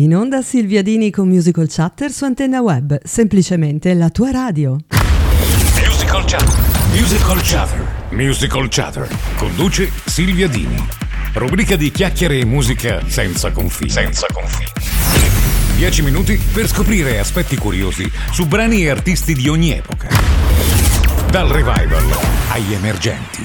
In onda Silvia Dini con Musical Chatter su Antenna Web, semplicemente la tua radio. Musical Chatter. Musical Chatter. Musical Chatter. Conduce Silvia Dini. Rubrica di chiacchiere e musica senza confini. 10 minuti per scoprire aspetti curiosi su brani e artisti di ogni epoca. Dal revival agli emergenti.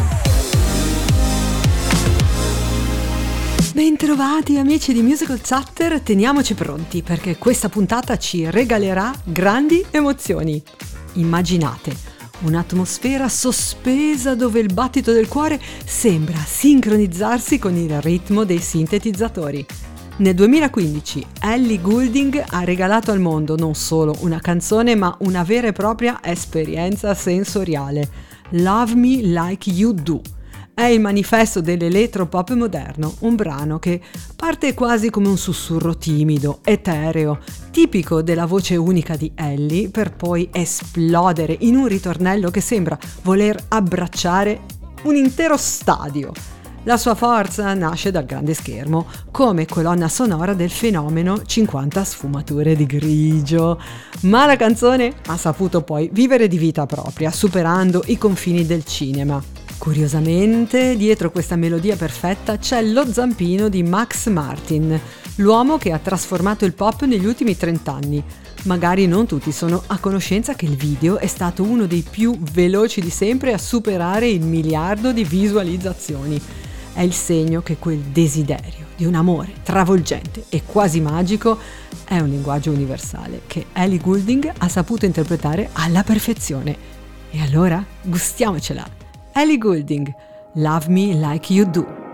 Bentrovati amici di Musical Chatter, teniamoci pronti perché questa puntata ci regalerà grandi emozioni. Immaginate un'atmosfera sospesa dove il battito del cuore sembra sincronizzarsi con il ritmo dei sintetizzatori. Nel 2015 Ellie Goulding ha regalato al mondo non solo una canzone ma una vera e propria esperienza sensoriale. Love Me Like You Do. È il manifesto dell'elettropop moderno, un brano che parte quasi come un sussurro timido, etereo, tipico della voce unica di Ellie, per poi esplodere in un ritornello che sembra voler abbracciare un intero stadio. La sua forza nasce dal grande schermo, come colonna sonora del fenomeno 50 sfumature di grigio. Ma la canzone ha saputo poi vivere di vita propria, superando i confini del cinema. Curiosamente, dietro questa melodia perfetta c'è lo zampino di Max Martin, l'uomo che ha trasformato il pop negli ultimi 30 anni. Magari non tutti sono a conoscenza che il video è stato uno dei più veloci di sempre a superare il 1 miliardo di visualizzazioni. È il segno che quel desiderio di un amore travolgente e quasi magico è un linguaggio universale che Ellie Goulding ha saputo interpretare alla perfezione. E allora gustiamocela! Ellie Goulding, Love Me Like You Do.